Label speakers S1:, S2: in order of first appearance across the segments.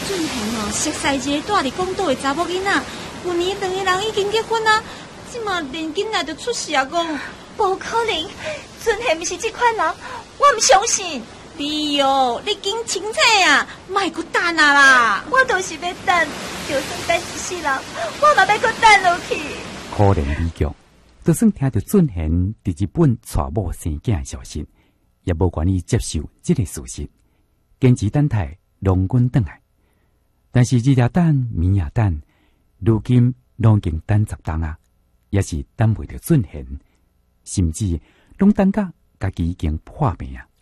S1: 俊贤哦，熟悉一个住伫广岛的查某囡仔，旧年两个人已经结婚啊，即嘛连囡仔就出事啊，讲
S2: 不可能，俊贤不是这款人，我唔相信。
S1: 你哦，你紧清醒啊，莫搁等啊啦！
S2: 我就是要等，就算等一世人，我嘛要搁等落去。
S3: 可怜李玉，就算听到俊贤伫日本娶某生囝的消息，也无愿意接受这个事实，坚持等待龙君转来。但是日也等，暝也等，如今拢已经等10冬啊，也是等袂到俊贤，甚至拢等甲家己已经破病啊。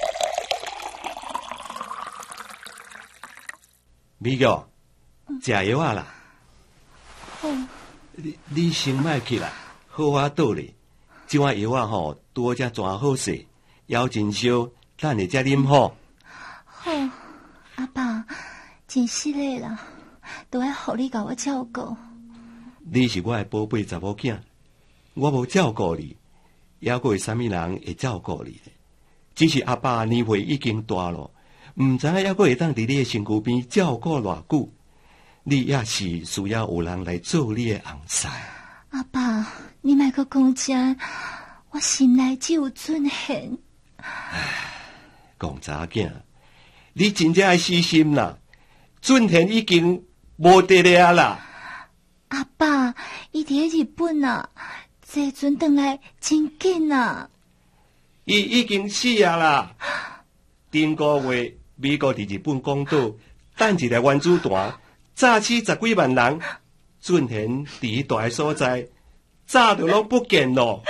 S4: 美玉，食药啊啦！你先莫起来，好啊倒咧。这碗药啊吼，拄好才全好势，药真烧，等下才啉好。
S2: 好，阿爸，真犀利啦，都要互你甲我照顾。
S4: 你是我的宝贝查某囝，我无照顾你，还佫有啥物人会照顾你？只是阿爸年岁已经大了。唔知影还佫会当伫你的身躯边照顾偌久，你也是需要有人来做你的翁婿。
S2: 阿爸，你莫阁讲这，我心内只有俊贤。
S4: 讲查囝，你真正爱死心啦！俊贤已经无得了啦。
S2: 阿爸，伊伫日本啊，这阵转来真紧啊。
S4: 伊已经死啊啦！顶个月。美国伫日本广岛等一个原子弹，炸死10几万人。俊贤伫大个所在，早就拢不见咯。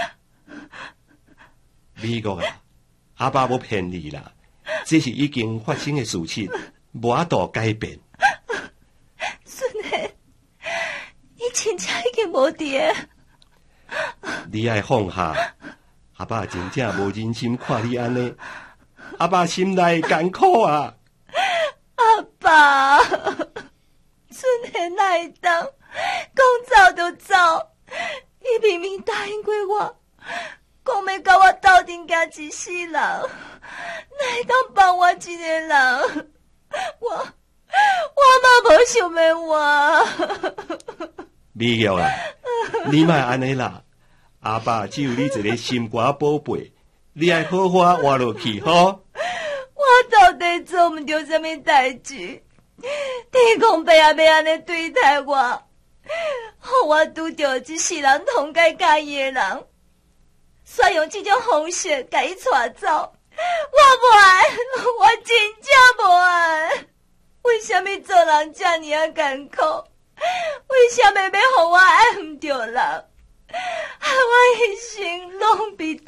S4: 美国啊，阿爸无骗你啦，这是已经发生的事情，无法度改变。
S2: 俊贤，你真正已经无伫个。
S4: 你爱放下，阿爸真正无忍心看你安尼。阿爸心内艰苦啊！
S2: 阿爸，俊贤哪会当讲走就走？伊明明答应过我，讲要甲我斗阵行一世人，哪会当放我一个人？我嘛无想要我。
S4: 美玉啊，你莫安尼啦！阿爸只有你一个心肝宝贝，你爱好好活落去，吼！
S2: 我到底做唔到什么代志？天公伯也要安尼对待我，互我拄着一世人同该介意的人，煞用这种方式甲伊带走，我无爱，我真正无爱。为什么做人这么啊艰苦？为什么要互我爱唔着人？害我一生拢比